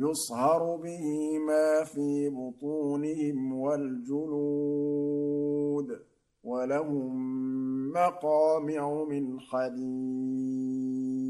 يصهر به ما في بطونهم والجلود ولهم مقامع من حديد